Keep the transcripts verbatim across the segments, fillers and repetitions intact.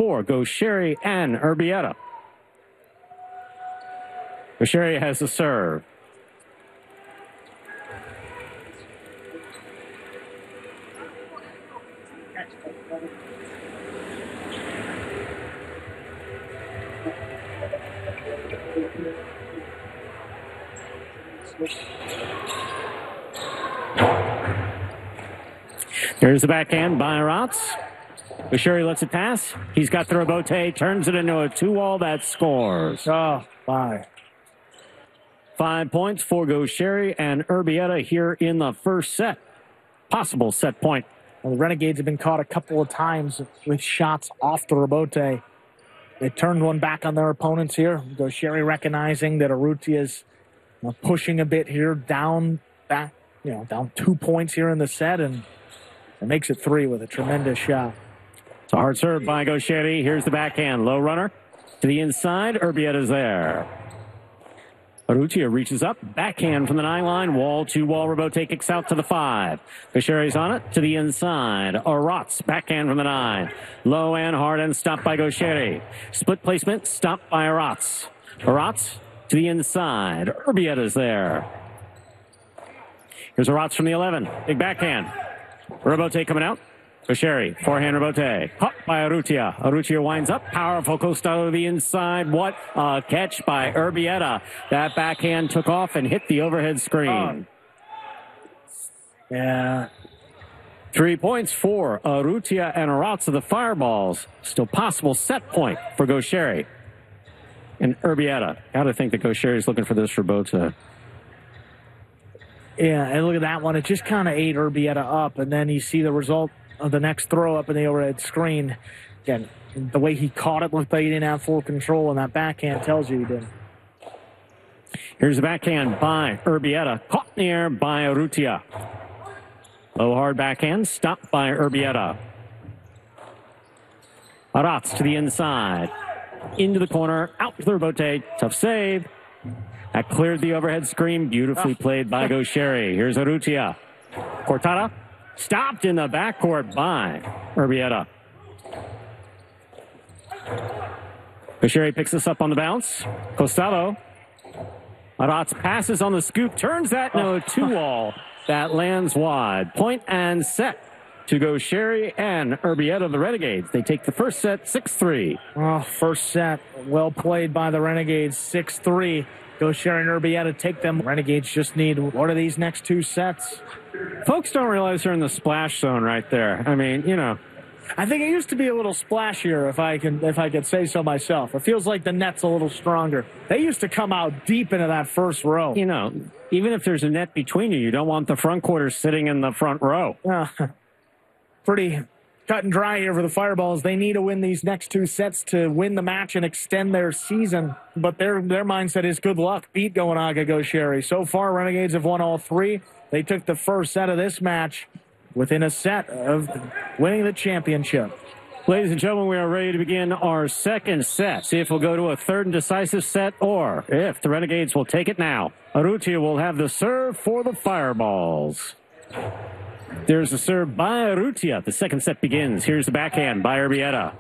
for Gaucheri and Urbieta. Gaucheri has the serve. Here's the backhand by Arats. Gaucheri lets it pass. He's got the rebote, turns it into a two-all that scores. Oh, bye. Five points for Gaucheri and Urbieta here in the first set. Possible set point. Well, the Renegades have been caught a couple of times with shots off the rebote. They turned one back on their opponents here. Gaucheri recognizing that Urrutia is pushing a bit here, down back, you know, down two points here in the set, and it makes it three with a tremendous shot. It's a hard serve by Gaucheri. Here's the backhand. Low runner to the inside. Urbieta's there. Urrutia reaches up. Backhand from the nine line. Wall to wall. Rebote kicks out to the five. Gaucheri's on it to the inside. Arats. Backhand from the nine. Low and hard and stopped by Gaucheri. Split placement. Stopped by Arats. Arats to the inside. Urbieta's there. Here's Arats from the eleven. Big backhand. Rebote coming out. Gaucheri, forehand rebote. Caught by Urrutia. Urrutia winds up. Powerful Costello to the inside. What a catch by Urbieta. That backhand took off and hit the overhead screen. Oh. Yeah. Three points for Urrutia and Arats of the Fireballs. Still possible set point for Gaucheri. And Urbieta. Gotta think that Gaucheri's looking for this rebote. Yeah, and look at that one. It just kind of ate Urbieta up, and then you see the result of the next throw up in the overhead screen. Again, the way he caught it looked like he didn't have full control, and that backhand tells you he didn't. Here's the backhand by Urbieta. Caught in the air by Urrutia. Low hard backhand, stopped by Urbieta. Arats to the inside. Into the corner, out to the rebote. Tough save. That cleared the overhead screen. Beautifully played by Gaucheri. Here's Urrutia. Cortada. Stopped in the backcourt by Urbieta. Gaucheri picks this up on the bounce. Costello. Arats passes on the scoop. Turns that into a two-all. That lands wide. Point and set to Gaucheri and Urbieta of the Renegades. They take the first set six three. Oh, first set. Well played by the Renegades. six three. Gaucheri and Urbieta take them. Renegades just need one of these next two sets. Folks don't realize they're in the splash zone right there. I mean, you know. I think it used to be a little splashier, if I can, if I could say so myself. It feels like the net's a little stronger. They used to come out deep into that first row. You know, even if there's a net between you, you don't want the front quarters sitting in the front row. Uh, pretty cut and dry here for the Fireballs. They need to win these next two sets to win the match and extend their season. But their their mindset is good luck. Beat Goanaga Gaucheri. So far, Renegades have won all three. They took the first set of this match within a set of winning the championship. Ladies and gentlemen, we are ready to begin our second set. See if we'll go to a third and decisive set, or if the Renegades will take it now. Urrutia will have the serve for the Fireballs. There's the serve by Urrutia. The second set begins. Here's the backhand by Urbieta.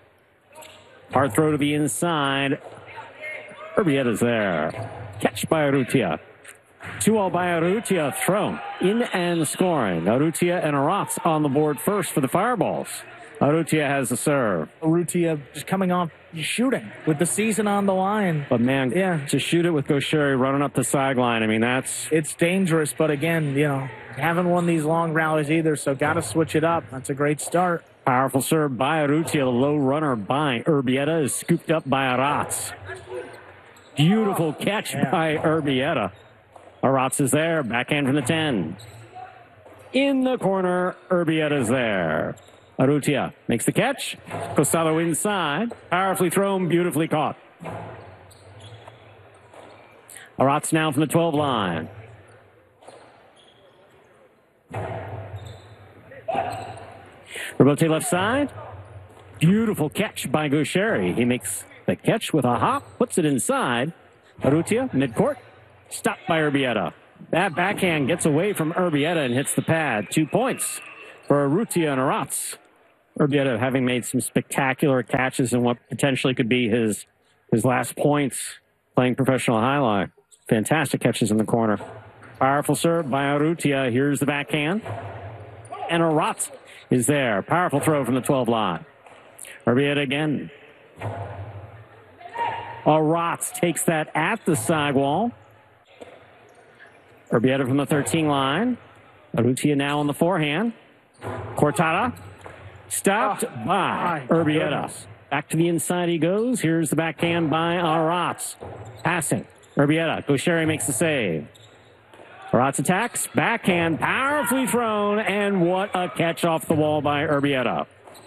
Hard throw to the inside. Urbieta's there. Catch by Urrutia. Two-all by Urrutia, thrown in and scoring. Urrutia and Arats on the board first for the Fireballs. Urrutia has the serve. Urrutia just coming off shooting with the season on the line. But, man, yeah, to shoot it with Gaucheri running up the sideline, I mean, that's... It's dangerous, but again, you know, haven't won these long rallies either, so got to switch it up. That's a great start. Powerful serve by Urrutia. The low runner by Urbieta is scooped up by Arats. Beautiful catch yeah. by Urbieta. Arats is there. Backhand from the ten. In the corner, Urbieta's there. Urrutia makes the catch. Costello inside. Powerfully thrown, beautifully caught. Arats now from the twelve line. Rebote left side. Beautiful catch by Gaucheri. He makes the catch with a hop, puts it inside. Urrutia, midcourt. Stopped by Urbieta. That backhand gets away from Urbieta and hits the pad. Two points for Urrutia and Arats Urbieta having made some spectacular catches in what potentially could be his his last points playing professional highlight. Fantastic catches in the corner. Powerful serve by Urrutia. Here's the backhand. And Arats is there. Powerful throw from the twelve line. Urbieta again. Arats takes that at the sidewall. Urbieta from the thirteen line. Urrutia now on the forehand. Cortada. Stopped oh, by Urbieta. Back to the inside he goes. Here's the backhand by Arats. Passing. Urbieta. Gaucheri makes the save. Arats attacks. Backhand. Powerfully thrown. And what a catch off the wall by Urbieta.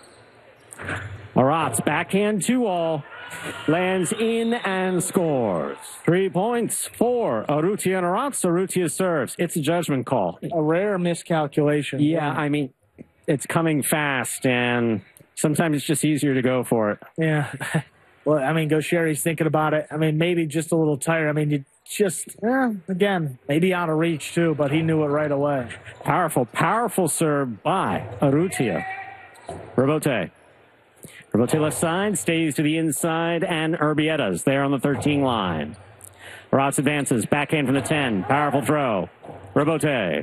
Arats. Backhand two all. Lands in and scores. Three points for Urrutia and Arats. Urrutia serves. It's a judgment call. A rare miscalculation. Yeah, I mean, it's coming fast, and sometimes it's just easier to go for it. Yeah. Well, I mean, Gaucheri's thinking about it. I mean, maybe just a little tired. I mean, you just, eh, again, maybe out of reach, too, but he knew it right away. Powerful, powerful serve by Urrutia. Robote. Robote left side, stays to the inside, and Urbieta's there on the thirteen line. Arats advances, backhand from the ten. Powerful throw. Robote.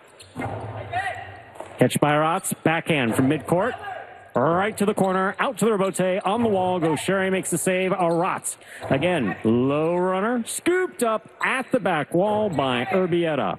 Catch by Arats, backhand from midcourt. Right to the corner, out to the Robote, on the wall. Gaucheri makes the save. Arats. Again, low runner, scooped up at the back wall by Urbieta.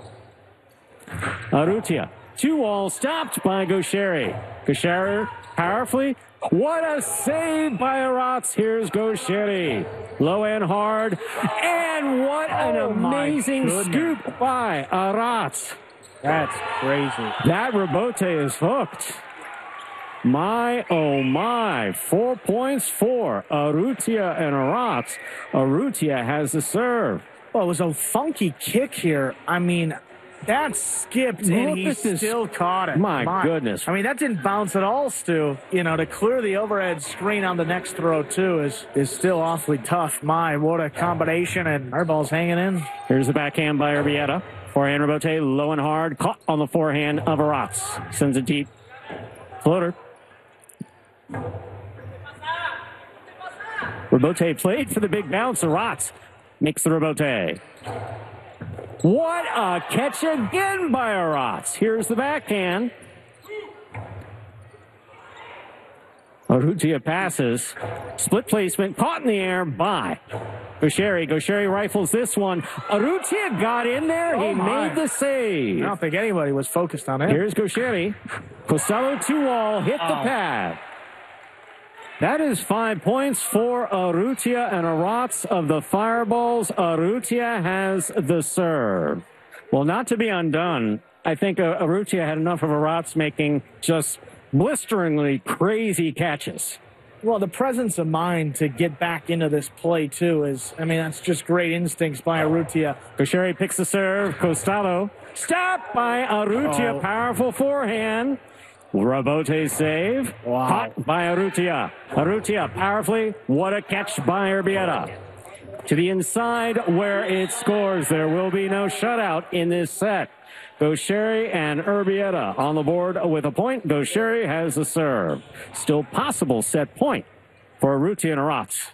Urrutia. Two wall, stopped by Gaucheri. Gaucheri powerfully. What a save by Arats. Here's Gaucheri. Low and hard. And what an oh amazing scoop by Arats. That's crazy. That Robote is hooked. My, oh my. Four points for Urrutia and Arats. Urrutia has the serve. Well, it was a funky kick here. I mean, that skipped and Look he still caught it. My, my goodness. I mean, that didn't bounce at all, Stu. You know, to clear the overhead screen on the next throw, too, is, is still awfully tough. My, what a combination, and our ball's hanging in. Here's the backhand by Urbieta. Forehand Robote, low and hard. Caught on the forehand of Arats. Sends it deep. Floater. Robote played for the big bounce. Arats makes the Robote. What a catch again by Arats. Here's the backhand. Urrutia passes. Split placement. Caught in the air by Gaucheri. Gaucheri rifles this one. Urrutia got in there. Oh he my. made the save. I don't think anybody was focused on it. Here's Gaucheri. Costello two all. Hit oh. the pad. That is five points for Urrutia and Arats of the Fireballs. Urrutia has the serve. Well, not to be undone, I think uh, Urrutia had enough of Arats making just blisteringly crazy catches. Well, the presence of mind to get back into this play, too, is, I mean, that's just great instincts by Urrutia. Gaucheri picks the serve. Costello. Stopped by Urrutia. Oh. Powerful forehand. Robote save. Wow. Caught by Urrutia. Urrutia powerfully. What a catch by Urbieta. To the inside where it scores. There will be no shutout in this set. Gaucheri and Urbieta on the board with a point. Gaucheri has the serve. Still possible set point for Urrutia and Arats.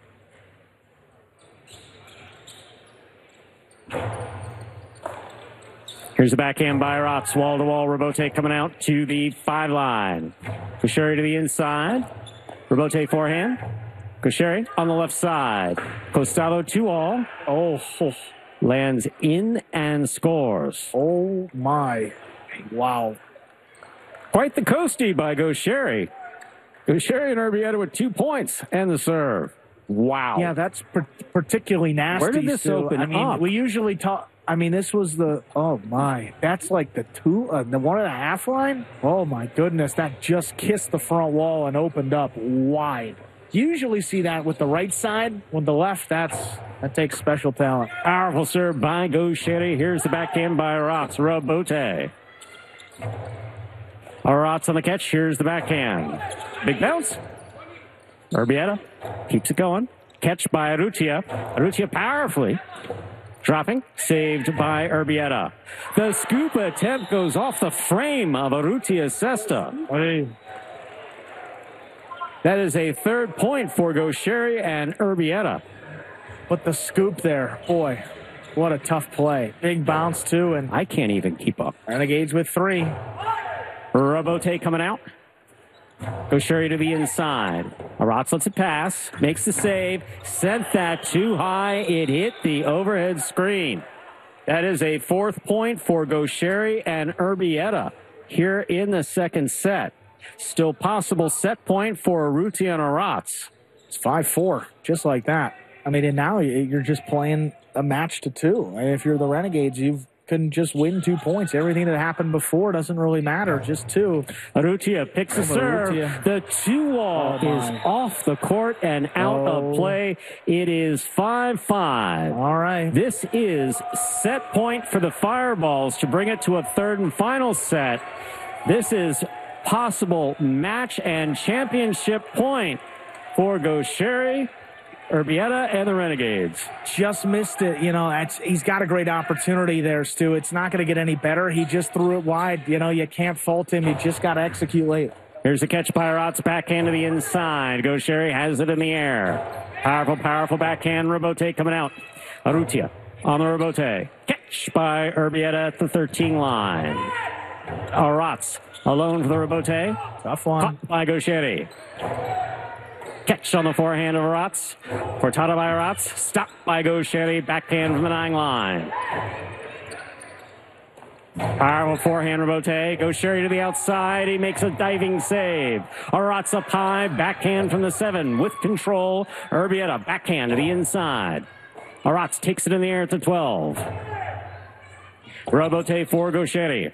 Here's the backhand by Arats. Wall-to-wall, Robote coming out to the five line. Gaucheri to the inside. Robote forehand. Gaucheri on the left side. Costello two all. Oh, lands in and scores. Oh, my. Wow. Quite the coastie by Gaucheri. Gaucheri and Urbieta with two points and the serve. Wow. Yeah, that's per- particularly nasty. Where did this Stu. open I mean, up? we usually talk... I mean, this was the, oh my, that's like the two, uh, the one and a half line? Oh my goodness, that just kissed the front wall and opened up wide. You usually see that with the right side. With the left, that's, that takes special talent. Powerful serve by Gaucheri. Here's the backhand by Arats. Robote. Arats on the catch. Here's the backhand. Big bounce. Urbieta keeps it going. Catch by Urrutia. Urrutia powerfully. Dropping, saved by Urbieta. The scoop attempt goes off the frame of Urrutia's cesta. Hey. That is a third point for Gaucheri and Urbieta. But the scoop there, boy, what a tough play. Big bounce, too, and I can't even keep up. Renegades with three. Robote coming out. Gaucheri to the inside. Aratz lets it pass. Makes the save. Sent that too high. It hit the overhead screen. That is a fourth point for Gaucheri and Urbieta here in the second set. Still possible set point for Urrutia and Aratz. It's five four, just like that. I mean, and now you're just playing a match to two. And if you're the Renegades, you can just win two points. Everything that happened before doesn't really matter, just two. Urrutia picks a serve. Urrutia. The two-wall Oh, is off the court and out Oh. of play. It is five five. All right. This is set point for the Fireballs to bring it to a third and final set. This is possible match and championship point for Gaucheri, Urbieta, and the Renegades. Just missed it. You know, that's, he's got a great opportunity there, Stu. It's not going to get any better. He just threw it wide. You know, you can't fault him. You just got to execute late. Here's the catch by Aratz, backhand to the inside. Gaucheri has it in the air. Powerful, powerful backhand. Robote coming out. Urrutia on the Robote. Catch by Urbieta at the thirteen line. Aratz alone for the Robote. Tough one. Caught by Gaucheri. Catch on the forehand of Aratz. Portada by Aratz. Stopped by Gaucheri. Backhand from the nine line. Powerful forehand, Robote. Gaucheri to the outside. He makes a diving save. Aratz up high. Backhand from the seven with control. Urbieta backhand to the inside. Aratz takes it in the air at the twelve. Robote for Gaucheri.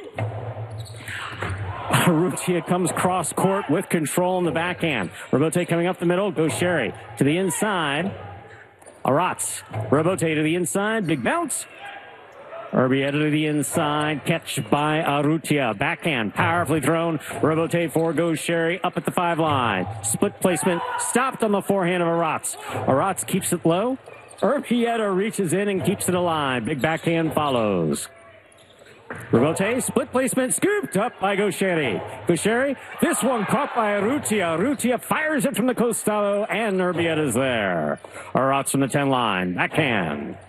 Urrutia comes cross court with control in the backhand. Robote coming up the middle. Gaucheri to the inside. Aratz. Robote to the inside. Big bounce. Urbieta to the inside. Catch by Urrutia. Backhand. Powerfully thrown. Robote for Gaucheri up at the five line. Split placement. Stopped on the forehand of Aratz. Aratz keeps it low. Urbieta reaches in and keeps it alive. Big backhand follows. Robote, split placement, scooped up by Gaucheri. Gaucheri, this one caught by Urrutia. Urrutia fires it from the costado, and Urbieta's there. Aratz from the ten line, backhand.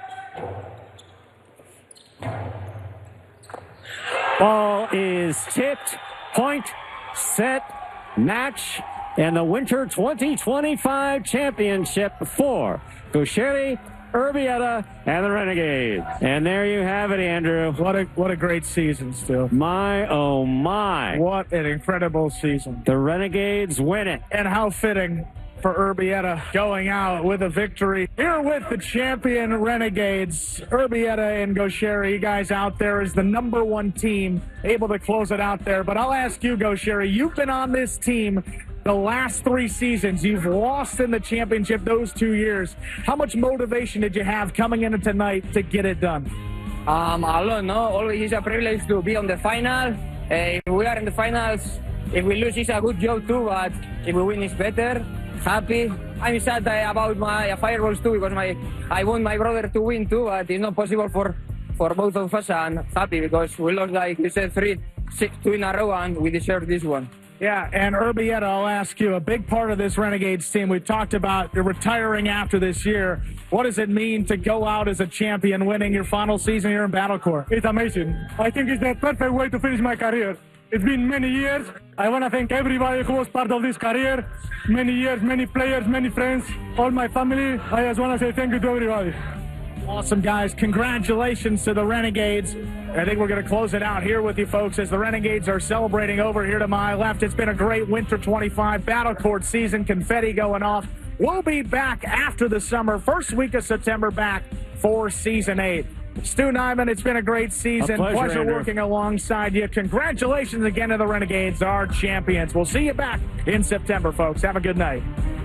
Ball is tipped, point, set, match, and the Winter twenty twenty-five Championship for Gaucheri, Urbieta, and the Renegades. And there you have it, Andrew. What a what a great season, Stu. My, oh my. What an incredible season. The Renegades win it. And how fitting for Urbieta going out with a victory. Here with the champion Renegades, Urbieta and Gaucheri. You guys out there is the number one team, able to close it out there. But I'll ask you, Gaucheri, you've been on this team the last three seasons. You've lost in the championship those two years. How much motivation did you have coming into tonight to get it done? Um, a lot, no? Always is a privilege to be on the final. Uh, if we are in the finals, if we lose, it's a good job too, but if we win, it's better. Happy. I'm sad uh, about my uh, Fireballs too, because my I want my brother to win too, but it's not possible for, for both of us, and happy because we lost, like you said, three, six, two in a row, and we deserve this one. Yeah, and Urbieta, I'll ask you, a big part of this Renegades team, we talked about retiring after this year. What does it mean to go out as a champion, winning your final season here in Battlecore? It's amazing. I think it's the perfect way to finish my career. It's been many years. I want to thank everybody who was part of this career. Many years, many players, many friends, all my family. I just want to say thank you to everybody. Awesome, guys. Congratulations to the Renegades. I think we're going to close it out here with you folks as the Renegades are celebrating over here to my left. It's been a great Winter twenty-five Battlecourt season. Confetti going off. We'll be back after the summer, first week of September, back for Season eight. Stu Nyman, it's been a great season. A pleasure, pleasure Andrew. working alongside you. Congratulations again to the Renegades, our champions. We'll see you back in September, folks. Have a good night.